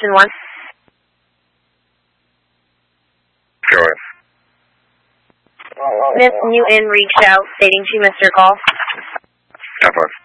option 1. Go ahead. Miss Newton reached out stating she missed her call. Have fun.